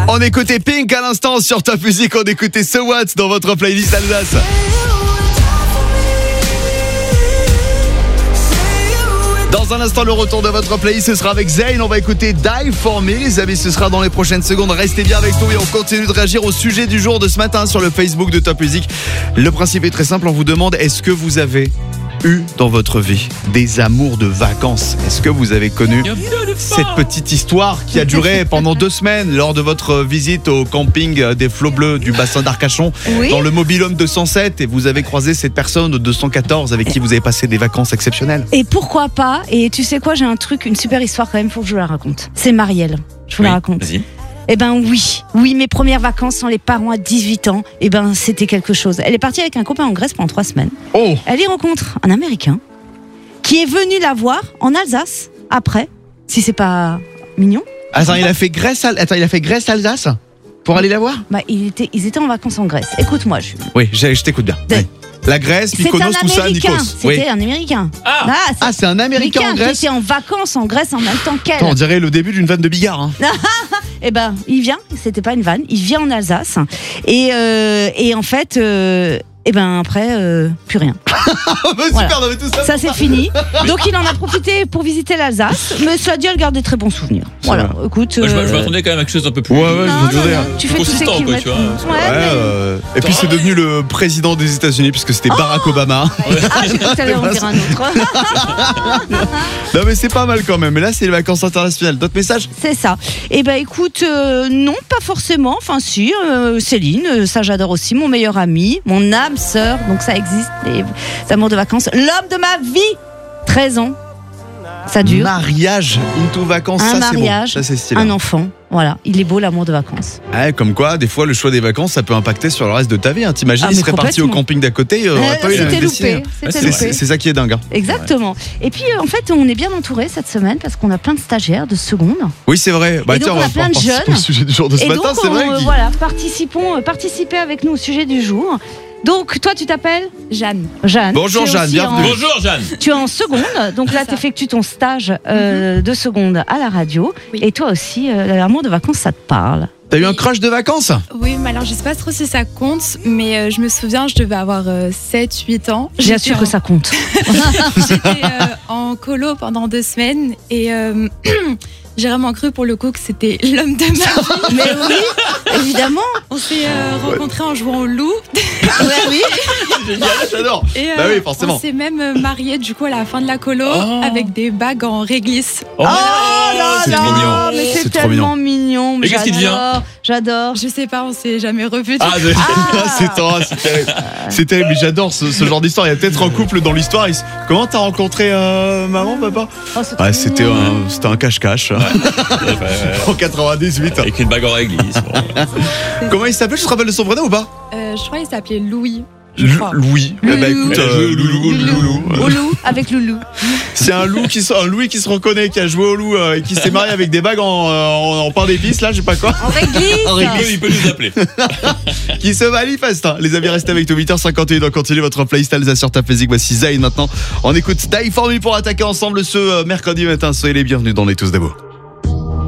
On écoutait Pink à l'instant sur Top Music, on écoutait So What dans votre playlist Alsace. Dans un instant, le retour de votre playlist, ce sera avec Zayn. On va écouter Die For Me, les amis, ce sera dans les prochaines secondes. Restez bien avec nous et on continue de réagir au sujet du jour de ce matin sur le Facebook de Top Music. Le principe est très simple, on vous demande, est-ce que vous avez eu dans votre vie des amours de vacances? Est-ce que vous avez connu cette petite histoire qui a duré pendant 2 semaines lors de votre visite au camping des Flots Bleus du bassin d'Arcachon, Oui. dans le mobil-home 207, et vous avez croisé cette personne au 214 avec qui vous avez passé des vacances exceptionnelles? Et pourquoi pas? Et tu sais quoi, j'ai une super histoire quand même, faut que je vous la raconte. C'est Marielle, je vous la raconte. Vas-y. Eh ben oui, mes premières vacances sans les parents à 18 ans, eh ben c'était quelque chose. Elle est partie avec un copain en Grèce pendant 3 semaines. Oh, Elle y rencontre un Américain qui est venu la voir en Alsace après, si c'est pas mignon. attends, il a fait Grèce-Alsace pour aller la voir? Bah ils étaient en vacances en Grèce. Écoute-moi, Jules. Oui, je t'écoute bien. De- Oui. La Grèce, C'est Mykonos, un tout ça, Américain. Nikos. C'était Oui. un Américain. Ah, c'est un Américain en Grèce? qui était en vacances en Grèce en même temps qu'elle. Attends, on dirait le début d'une vanne de Bigard. Hein. Eh ben, il vient, c'était pas une vanne, il vient en Alsace. Et en fait, eh ben après, plus rien. Super, non, mais tout ça. Ça c'est fini. Donc il en a profité pour visiter l'Alsace. Mais cela dit, elle garde des très bons souvenirs. Voilà, va. écoute. Moi, je m'attendais quand même à quelque chose d'un peu plus. Ouais, non, je veux dire. tu fais tous ces consistant, quoi, kilomètres. tu vois. Ouais, mais- Et puis c'est devenu le président des États-Unis puisque c'était Barack Obama. Ah, j'ai cru que t'allais en dire un autre. Non mais c'est pas mal quand même. Mais là c'est les vacances internationales. D'autres messages? C'est ça. Eh ben écoute, non, pas forcément. Enfin si, Céline, ça j'adore aussi. Mon meilleur ami, mon âme sœur. Donc ça existe, les amours de vacances. L'homme de ma vie, 13 ans. Ça dure. Mariage into vacances, Un ça c'est mariage, bon. Ça c'est stylé. un enfant. Voilà, il est beau l'amour de vacances. Ouais, comme quoi, des fois le choix des vacances ça peut impacter sur le reste de ta vie. Hein. T'imagines, Ah, il mais serait parti au complètement. camping d'à côté, il aurait pas eu la même C'était destinée. loupé. C'était c'est loupé. C'est ça qui est dingue. Hein. Exactement. Et puis en fait, on est bien entouré cette semaine parce qu'on a plein de stagiaires de seconde. Oui, c'est vrai. Bah Et donc, tiens, on a va plein de participer jeunes. au sujet du jour de ce Et matin, donc, c'est vrai. Guy. voilà, participez avec nous au sujet du jour. Donc, toi, tu t'appelles Jeanne. Jeanne. Bonjour, Tu es Jeanne, aussi bienvenue. Bonjour Jeanne. Tu es en seconde, donc là, C'est tu ça. effectues ton stage de seconde à la radio. Oui. Et toi aussi, l'amour de vacances, ça te parle. T'as eu un crush de vacances? Oui, mais alors je sais pas trop si ça compte, mais je me souviens, je devais avoir 7-8 ans. Bien sûr que ça compte. J'étais en colo pendant 2 semaines et j'ai vraiment cru pour le coup que c'était l'homme de ma vie. Mais oui, évidemment. On s'est rencontrés en jouant au loup Oui. Génial, j'adore. et Bah oui, forcément. on s'est même mariés du coup à la fin de la colo Oh. avec des bagues en réglisse. Oh, c'est trop mignon. Mais C'est c'est trop tellement mignon. mais Et qu'est-ce qui devient? J'adore. Je sais pas, on s'est jamais revus. C'est terrible. C'est terrible, mais j'adore ce genre d'histoire. Il y a peut-être un couple dans l'histoire. Comment t'as rencontré maman, papa? Oh, c'est trop Ouais, c'était mignon. un cache-cache en 98. Avec une bague en réglisse. Bon. Comment il s'appelle? Tu te rappelles de son vrai nom ou pas? Je crois qu'il s'appelait Louis. Je crois. Louis. Eh ben, Loulou. écoute, Elle a joué au Loulou. Au loup, avec Loulou. C'est un Louis qui se reconnaît, qui a joué au loup et qui s'est marié avec des bagues en pain d'épices, là, je sais pas quoi. En réglisse. En réglisse. Il peut nous appeler. Qui se manifeste. Hein. Les amis, restez avec nous. 8h51. On continue votre playlist Alsace sur Top Music. Voici Zayn maintenant. On écoute Die For Me pour attaquer ensemble ce mercredi matin. Soyez les bienvenus dans On est tous debout.